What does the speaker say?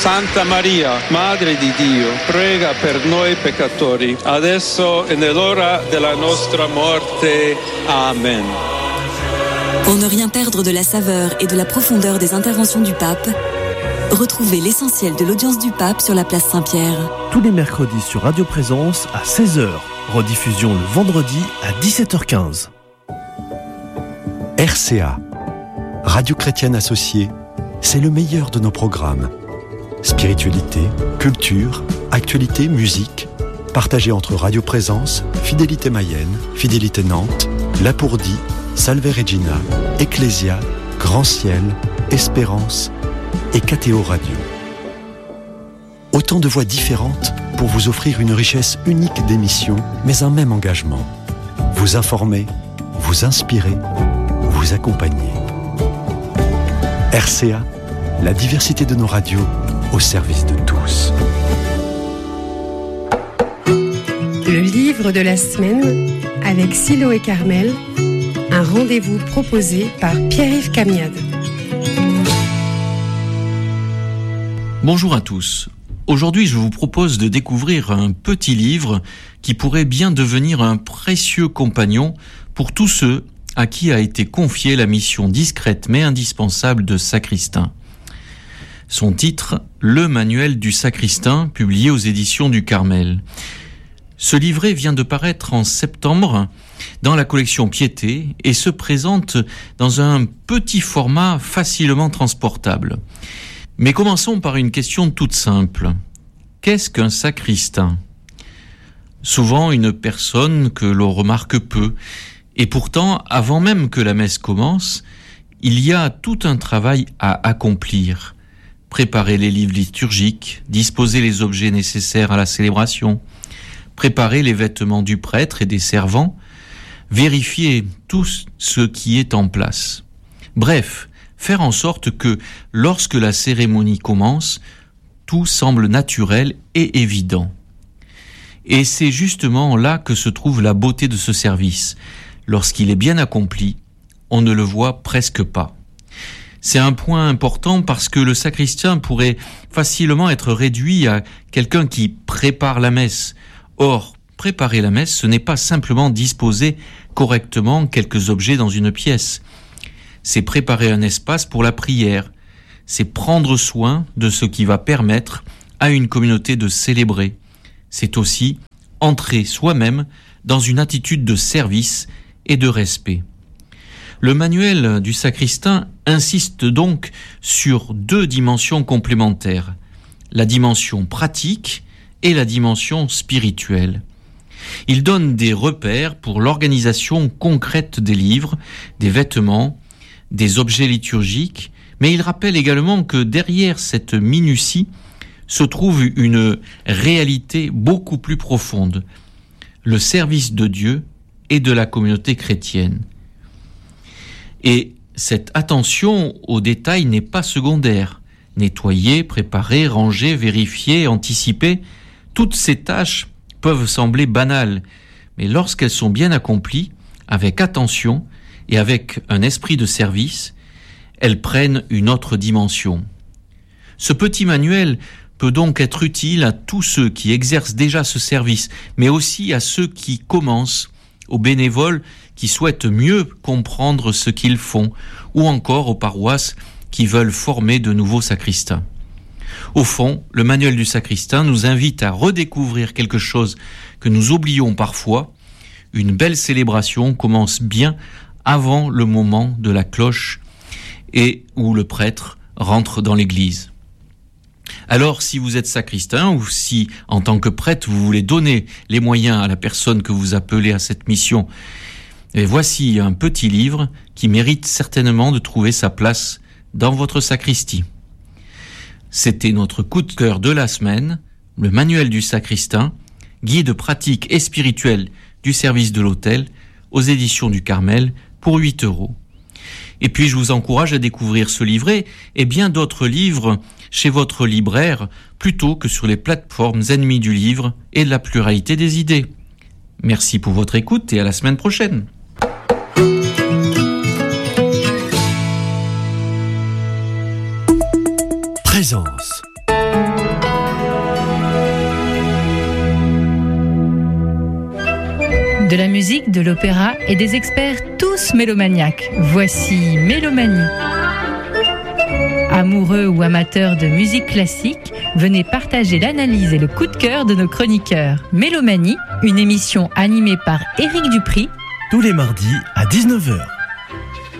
Santa Maria, Madre di Dio, prega per noi peccatori, adesso e nell'ora della nostra morte. Amen. Pour ne rien perdre de la saveur et de la profondeur des interventions du pape, retrouvez l'essentiel de l'audience du pape sur la place Saint-Pierre. Tous les mercredis sur Radio Présence à 16h. Rediffusion le vendredi à 17h15. RCA, Radio Chrétienne Associée, c'est le meilleur de nos programmes. Spiritualité, culture, actualité, musique, partagé entre Radio Présence, Fidélité Mayenne, Fidélité Nantes, Lapourdie, Salve Regina, Ecclésia, Grand Ciel, Espérance et KTO Radio. Autant de voix différentes pour vous offrir une richesse unique d'émissions, mais un même engagement. Vous informer, vous inspirer, vous accompagner. RCA, la diversité de nos radios au service de tous. Le livre de la semaine avec Silo et Carmel, un rendez-vous proposé par Pierre-Yves Camiade. Bonjour à tous. Aujourd'hui, je vous propose de découvrir un petit livre qui pourrait bien devenir un précieux compagnon pour tous ceux à qui a été confiée la mission discrète mais indispensable de sacristain. Son titre, Le manuel du sacristain, publié aux éditions du Carmel. Ce livret vient de paraître en septembre dans la collection Piété et se présente dans un petit format facilement transportable. Mais commençons par une question toute simple. Qu'est-ce qu'un sacristain ? Souvent une personne que l'on remarque peu, et pourtant, avant même que la messe commence, il y a tout un travail à accomplir. Préparer les livres liturgiques, disposer les objets nécessaires à la célébration, préparer les vêtements du prêtre et des servants, vérifier tout ce qui est en place. Bref, faire en sorte que, lorsque la cérémonie commence, tout semble naturel et évident. Et c'est justement là que se trouve la beauté de ce service. Lorsqu'il est bien accompli, on ne le voit presque pas. C'est un point important parce que le sacristain pourrait facilement être réduit à quelqu'un qui prépare la messe. Or, préparer la messe, ce n'est pas simplement disposer correctement quelques objets dans une pièce. C'est préparer un espace pour la prière. C'est prendre soin de ce qui va permettre à une communauté de célébrer. C'est aussi entrer soi-même dans une attitude de service et de respect. Le manuel du sacristain insiste donc sur deux dimensions complémentaires, la dimension pratique et la dimension spirituelle. Il donne des repères pour l'organisation concrète des livres, des vêtements, des objets liturgiques, mais il rappelle également que derrière cette minutie se trouve une réalité beaucoup plus profonde, le service de Dieu et de la communauté chrétienne. Et cette attention aux détails n'est pas secondaire. Nettoyer, préparer, ranger, vérifier, anticiper, toutes ces tâches peuvent sembler banales, mais lorsqu'elles sont bien accomplies, avec attention et avec un esprit de service, elles prennent une autre dimension. Ce petit manuel peut donc être utile à tous ceux qui exercent déjà ce service, mais aussi à ceux qui commencent, aux bénévoles qui souhaitent mieux comprendre ce qu'ils font, ou encore aux paroisses qui veulent former de nouveaux sacristains. Au fond, le manuel du sacristain nous invite à redécouvrir quelque chose que nous oublions parfois. Une belle célébration commence bien avant le moment de la cloche et où le prêtre rentre dans l'église. Alors, si vous êtes sacristain ou si, en tant que prêtre, vous voulez donner les moyens à la personne que vous appelez à cette mission, et voici un petit livre qui mérite certainement de trouver sa place dans votre sacristie. C'était notre coup de cœur de la semaine, le manuel du sacristain, guide pratique et spirituel du service de l'autel, aux éditions du Carmel, pour 8 €. Et puis je vous encourage à découvrir ce livret et bien d'autres livres chez votre libraire, plutôt que sur les plateformes ennemies du livre et de la pluralité des idées. Merci pour votre écoute et à la semaine prochaine. Présence. De la musique, de l'opéra et des experts tous mélomaniaques. Voici Mélomanie. Amoureux ou amateurs de musique classique, venez partager l'analyse et le coup de cœur de nos chroniqueurs. Mélomanie, une émission animée par Éric Dupry. Tous les mardis à 19h.